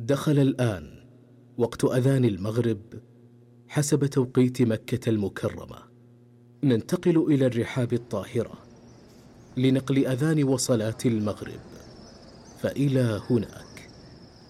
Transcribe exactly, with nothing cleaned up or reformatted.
دخل الآن وقت أذان المغرب حسب توقيت مكة المكرمة. ننتقل إلى الرحاب الطاهرة لنقل أذان وصلاة المغرب، فإلى هناك.